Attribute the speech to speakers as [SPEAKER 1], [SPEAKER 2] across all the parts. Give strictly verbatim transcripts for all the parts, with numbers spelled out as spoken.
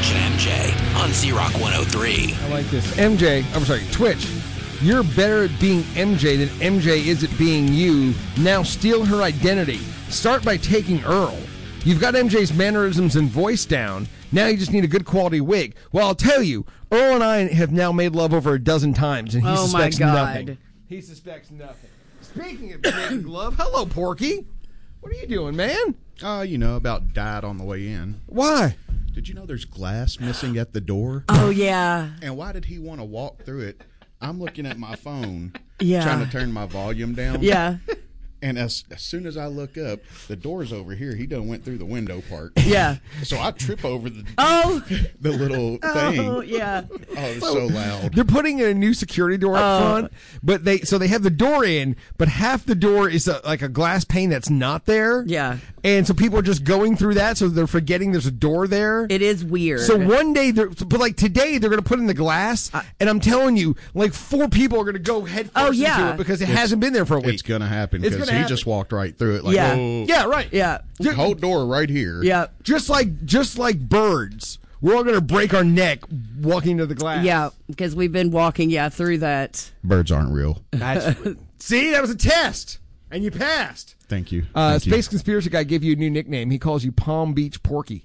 [SPEAKER 1] Twitch and M J on Z-Rock one oh three.
[SPEAKER 2] I like this. M J, I'm sorry, Twitch. You're better at being M J than M J is at being you. Now steal her identity. Start by taking Earl. You've got M J's mannerisms and voice down. Now you just need a good quality wig. Well, I'll tell you, Earl and I have now made love over a dozen times, and he
[SPEAKER 3] oh
[SPEAKER 2] suspects
[SPEAKER 3] my God.
[SPEAKER 2] nothing. He suspects nothing. Speaking of making love, hello, Porky. What are you doing, man?
[SPEAKER 4] Uh, you know, about died on the way in.
[SPEAKER 2] Why?
[SPEAKER 4] Did you know there's glass missing at the door?
[SPEAKER 3] Oh, yeah.
[SPEAKER 4] And why did he want to walk through it? I'm looking at my phone,
[SPEAKER 3] yeah.
[SPEAKER 4] trying to turn my volume down.
[SPEAKER 3] Yeah.
[SPEAKER 4] And as, as soon as I look up, the door's over here. He done went through the window part.
[SPEAKER 3] Yeah.
[SPEAKER 4] So I trip over the
[SPEAKER 3] oh
[SPEAKER 4] the little thing.
[SPEAKER 3] Oh yeah.
[SPEAKER 4] Oh, it's so loud.
[SPEAKER 2] They're putting in a new security door up
[SPEAKER 3] Oh.
[SPEAKER 2] front, but they so they have the door in, but half the door is a, like a glass pane that's not there.
[SPEAKER 3] Yeah.
[SPEAKER 2] And so people are just going through that, so they're forgetting there's a door there.
[SPEAKER 3] It is weird.
[SPEAKER 2] So one day, they're, but like today, they're going to put in the glass,
[SPEAKER 3] Uh,
[SPEAKER 2] and I'm telling you, like four people are going to go head first
[SPEAKER 3] Oh, yeah.
[SPEAKER 2] into it because it
[SPEAKER 4] It's-
[SPEAKER 2] hasn't been there for a week.
[SPEAKER 4] It's going to happen
[SPEAKER 2] It's
[SPEAKER 4] because
[SPEAKER 2] gonna
[SPEAKER 4] he
[SPEAKER 2] happen.
[SPEAKER 4] just walked right through it. Like,
[SPEAKER 3] Yeah.
[SPEAKER 4] oh,
[SPEAKER 2] Yeah, right.
[SPEAKER 3] yeah.
[SPEAKER 2] Ju-
[SPEAKER 4] whole door right here.
[SPEAKER 3] Yeah.
[SPEAKER 2] Just like just like birds, we're all going to break our neck walking to the glass.
[SPEAKER 3] Yeah. Because we've been walking, yeah, through that.
[SPEAKER 4] Birds aren't real.
[SPEAKER 2] That's see, that was a test, and you passed.
[SPEAKER 4] Thank you.
[SPEAKER 2] Uh,
[SPEAKER 4] Thank you.
[SPEAKER 2] Space Conspiracy Guy gave you a new nickname. He calls you Palm Beach Porky.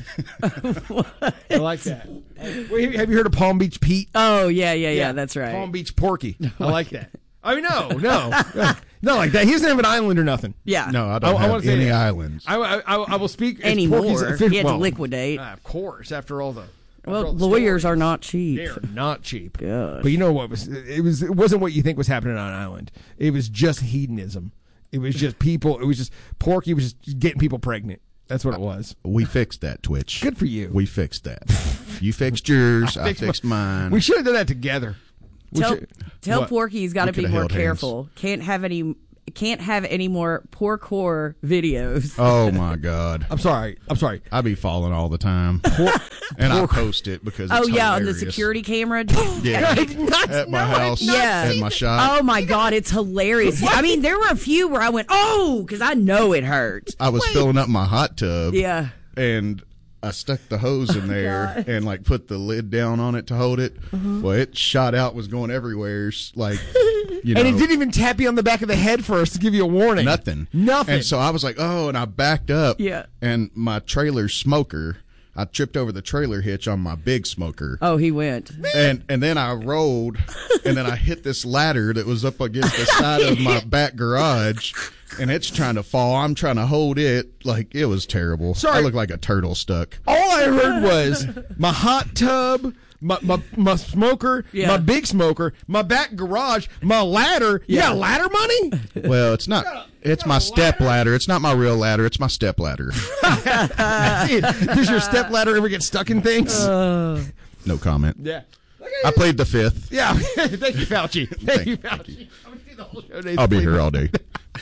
[SPEAKER 2] I like that. Wait, have you heard of Palm Beach Pete?
[SPEAKER 3] Oh, yeah, yeah, yeah. That's right.
[SPEAKER 2] Palm Beach Porky. I like that. I mean, no, no, no, not like that. He doesn't have an island or nothing.
[SPEAKER 3] Yeah.
[SPEAKER 4] No, I don't
[SPEAKER 2] I- I
[SPEAKER 4] have
[SPEAKER 2] wanna say
[SPEAKER 4] any
[SPEAKER 2] that.
[SPEAKER 4] islands.
[SPEAKER 2] I, I, I, I will speak as
[SPEAKER 3] Anymore.
[SPEAKER 2] Porky's official-
[SPEAKER 3] He had to
[SPEAKER 2] well,
[SPEAKER 3] liquidate.
[SPEAKER 2] uh, of course, after all the after
[SPEAKER 3] Well,
[SPEAKER 2] all the
[SPEAKER 3] lawyers
[SPEAKER 2] stories.
[SPEAKER 3] are not cheap.
[SPEAKER 2] They are not cheap.
[SPEAKER 3] Gosh.
[SPEAKER 2] But you know what was it was it wasn't what you think was happening on an island. It was just hedonism. It was just people. It was just Porky was just getting people pregnant. That's what it was.
[SPEAKER 4] We fixed that, Twitch.
[SPEAKER 2] Good for you.
[SPEAKER 4] We fixed that. You fixed yours. I
[SPEAKER 2] fixed
[SPEAKER 4] fixed,
[SPEAKER 2] my-
[SPEAKER 4] mine.
[SPEAKER 2] We should have done that together. We
[SPEAKER 3] Tell,
[SPEAKER 2] should-
[SPEAKER 3] tell
[SPEAKER 2] What?
[SPEAKER 3] Porky he's got to
[SPEAKER 4] We
[SPEAKER 3] be
[SPEAKER 4] coulda
[SPEAKER 3] more
[SPEAKER 4] held hands.
[SPEAKER 3] careful. Can't have any. Can't have any more poor core videos.
[SPEAKER 4] Oh my God!
[SPEAKER 2] I'm sorry. I'm sorry.
[SPEAKER 4] I be falling all the time, and I post it because it's
[SPEAKER 3] Oh yeah, on the
[SPEAKER 4] hilarious.
[SPEAKER 3] security camera.
[SPEAKER 4] Yeah,
[SPEAKER 2] I did not
[SPEAKER 4] at my
[SPEAKER 2] know it.
[SPEAKER 4] house,
[SPEAKER 3] Yeah.
[SPEAKER 4] at my shop.
[SPEAKER 3] Oh my God, it's hilarious. I mean, there were a few where I went, oh, because I know it hurt.
[SPEAKER 4] I was filling up my hot tub.
[SPEAKER 3] Yeah.
[SPEAKER 4] and I stuck the hose in there and like put the lid down on it to hold it.
[SPEAKER 3] Uh-huh.
[SPEAKER 4] Well, it shot out, was going everywhere. s- Like, you know,
[SPEAKER 2] And it didn't even tap you on the back of the head first to give you a warning.
[SPEAKER 4] nothing,
[SPEAKER 2] Nothing.
[SPEAKER 4] And so I was like, oh, and I backed up.
[SPEAKER 3] Yeah.
[SPEAKER 4] And my trailer smoker, I tripped over the trailer hitch on my big smoker.
[SPEAKER 3] Oh, he went.
[SPEAKER 4] And and then I rolled, and then I hit this ladder that was up against the side of my back garage, and it's trying to fall. I'm trying to hold it. Like, it was terrible.
[SPEAKER 2] Sorry.
[SPEAKER 4] I look like a turtle stuck.
[SPEAKER 2] All I heard was my hot tub, my my, my smoker,
[SPEAKER 3] Yeah.
[SPEAKER 2] my big smoker, my back garage, my ladder. You
[SPEAKER 3] Yeah.
[SPEAKER 2] got ladder money?
[SPEAKER 4] Well, it's not. It's my step ladder. It's not my real ladder. It's my step ladder.
[SPEAKER 2] Does your step ladder ever get stuck in things?
[SPEAKER 4] No comment.
[SPEAKER 2] yeah.
[SPEAKER 4] I played the fifth.
[SPEAKER 2] Yeah. Thank you, Fauci. Thank,
[SPEAKER 4] Thank
[SPEAKER 2] you,
[SPEAKER 4] you,
[SPEAKER 2] Fauci.
[SPEAKER 4] thank you.
[SPEAKER 2] I'm gonna do the whole show today.
[SPEAKER 4] I'll be here all day.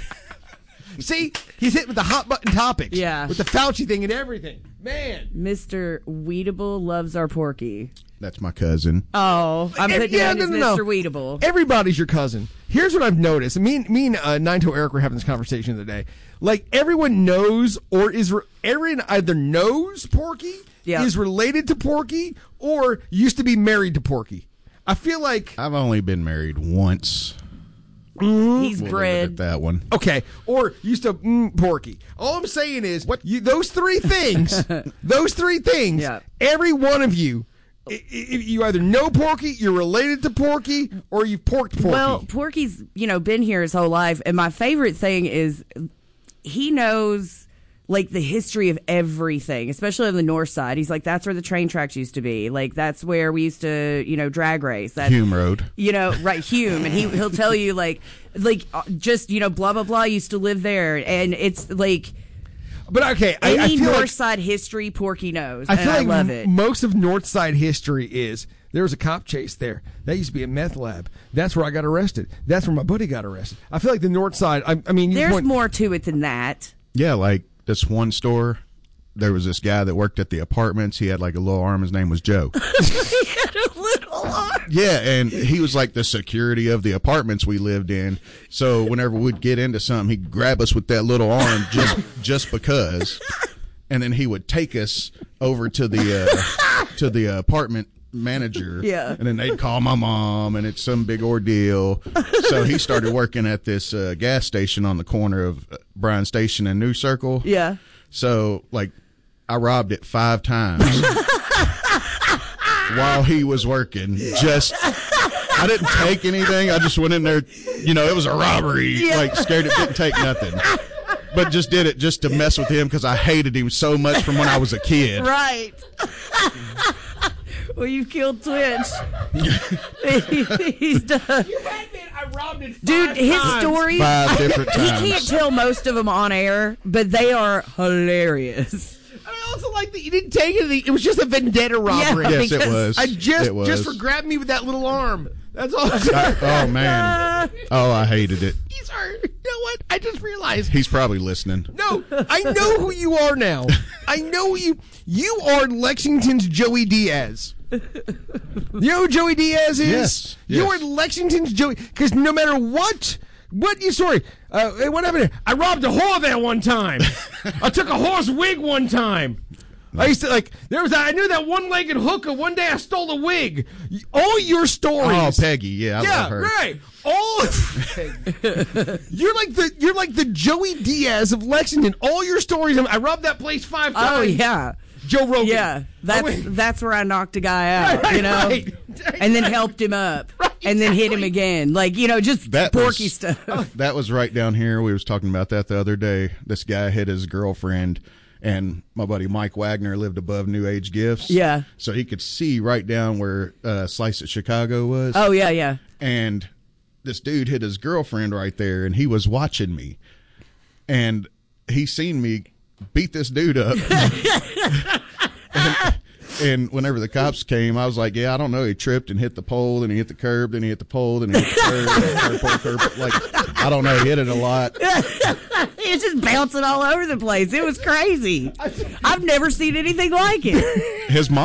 [SPEAKER 2] See, he's hit with the hot button topics.
[SPEAKER 3] Yeah.
[SPEAKER 2] With the Fauci thing and everything. Man.
[SPEAKER 3] Mister Weedable loves our Porky.
[SPEAKER 4] That's my cousin.
[SPEAKER 3] Oh, I'm
[SPEAKER 2] Eh,
[SPEAKER 3] putting
[SPEAKER 2] yeah,
[SPEAKER 3] him
[SPEAKER 2] no,
[SPEAKER 3] as
[SPEAKER 2] no, no.
[SPEAKER 3] Mister Weedable.
[SPEAKER 2] Everybody's your cousin. Here's what I've noticed. Me, and- me and uh, Nine Toe Eric were having this conversation the other day. Like, everyone knows or is... Re- everyone either knows Porky,
[SPEAKER 3] Yeah.
[SPEAKER 2] is related to Porky, or used to be married to Porky. I feel like...
[SPEAKER 4] I've only been married once.
[SPEAKER 3] He's
[SPEAKER 4] We'll leave it at
[SPEAKER 3] bred.
[SPEAKER 4] that one.
[SPEAKER 2] Okay, or used to mm, Porky. All I'm saying is, what you, those three things, those three things,
[SPEAKER 3] Yeah.
[SPEAKER 2] every one of you, i- i- you either know Porky, you're related to Porky, or you've porked Porky.
[SPEAKER 3] Well, Porky's, you know, been here his whole life, and my favorite thing is he knows like the history of everything, especially on the north side. He's like, that's where the train tracks used to be. Like, that's where we used to, you know, drag race. That's,
[SPEAKER 4] Hume Road.
[SPEAKER 3] you know, right, Hume, and he he'll tell you like, like uh, just you know, blah blah blah used to live there, and it's like
[SPEAKER 2] but okay, I,
[SPEAKER 3] any
[SPEAKER 2] I feel
[SPEAKER 3] north
[SPEAKER 2] like,
[SPEAKER 3] side history, Porky knows,
[SPEAKER 2] I
[SPEAKER 3] and
[SPEAKER 2] feel
[SPEAKER 3] I
[SPEAKER 2] like
[SPEAKER 3] love
[SPEAKER 2] m-
[SPEAKER 3] it.
[SPEAKER 2] most of North Side history is there was a cop chase there. That used to be a meth lab. That's where I got arrested. That's where my buddy got arrested. I feel like the North Side. I, I mean, you
[SPEAKER 3] There's
[SPEAKER 2] point-
[SPEAKER 3] more to it than that.
[SPEAKER 4] Yeah, like this one store, there was this guy that worked at the apartments. He had like a little arm. His name was Joe.
[SPEAKER 3] He had a little arm.
[SPEAKER 4] Yeah, and he was like the security of the apartments we lived in. So whenever we'd get into something, he'd grab us with that little arm just just because. And then he would take us over to the uh, to the apartment manager.
[SPEAKER 3] Yeah.
[SPEAKER 4] And then they'd call my mom, and it's some big ordeal. So he started working at this uh, gas station on the corner of Bryan Station and New Circle.
[SPEAKER 3] Yeah.
[SPEAKER 4] So, like, I robbed it five times while he was working. Just, I didn't take anything. I just went in there. You know, it was a robbery.
[SPEAKER 3] Yeah.
[SPEAKER 4] Like, scared it didn't take nothing. But just did it just to mess with him because I hated him so much from when I was a kid.
[SPEAKER 3] Right. Well, you killed Twitch. He's done.
[SPEAKER 2] You had me. I robbed it. Five
[SPEAKER 3] Dude, his
[SPEAKER 2] times.
[SPEAKER 3] stories.
[SPEAKER 4] Five different
[SPEAKER 3] He
[SPEAKER 4] times.
[SPEAKER 3] can't tell most of them on air, but they are hilarious.
[SPEAKER 2] I also like that you didn't take anything. It was just a vendetta robbery.
[SPEAKER 3] Yeah,
[SPEAKER 4] Yes, it
[SPEAKER 3] because
[SPEAKER 4] was.
[SPEAKER 2] I just
[SPEAKER 4] It was.
[SPEAKER 2] just for grabbing me with that little arm. That's all.
[SPEAKER 4] I- oh, man. Oh, I hated it.
[SPEAKER 2] He's hurt. You know what? I just realized.
[SPEAKER 4] He's probably listening.
[SPEAKER 2] No, I know who you are now. I know you. You are Lexington's Joey Diaz. You know who Joey Diaz is?
[SPEAKER 4] Yes,
[SPEAKER 2] You
[SPEAKER 4] yes.
[SPEAKER 2] are Lexington's Joey. Because no matter what, what you sorry, uh, hey, what happened? I robbed a whore that one time. I took a horse wig one time. I used to like. There was. I knew that one-legged hooker. One day I stole a wig. All your stories.
[SPEAKER 4] Oh, Peggy. Yeah, I
[SPEAKER 2] Yeah,
[SPEAKER 4] love her.
[SPEAKER 2] right. All you're like the you're like the Joey Diaz of Lexington. All your stories. I robbed that place five times.
[SPEAKER 3] Oh, yeah.
[SPEAKER 2] Joe Rogan.
[SPEAKER 3] Yeah, that's
[SPEAKER 2] I went-
[SPEAKER 3] that's where I knocked a guy out,
[SPEAKER 2] Right,
[SPEAKER 3] you know,
[SPEAKER 2] right.
[SPEAKER 3] and then helped him up,
[SPEAKER 2] Right,
[SPEAKER 3] and then hit him
[SPEAKER 2] exactly.
[SPEAKER 3] again, like you know, just
[SPEAKER 4] That
[SPEAKER 3] porky
[SPEAKER 4] was-
[SPEAKER 3] stuff.
[SPEAKER 4] That was right down here. We was talking about that the other day. This guy hit his girlfriend, and my buddy Mike Wagner lived above New Age Gifts.
[SPEAKER 3] Yeah.
[SPEAKER 4] So he could see right down where uh, Slice at Chicago was.
[SPEAKER 3] Oh yeah, yeah.
[SPEAKER 4] And this dude hit his girlfriend right there, and he was watching me. And he seen me beat this dude up. and, and whenever the cops came, I was like, yeah, I don't know. He tripped and hit the pole, then he hit the curb, then he hit the pole, then he hit the curb, then he hit the curb, curb. Like, I don't know. He hit it a lot.
[SPEAKER 3] He was just bouncing all over the place. It was crazy. I've never seen anything like it.
[SPEAKER 4] His mom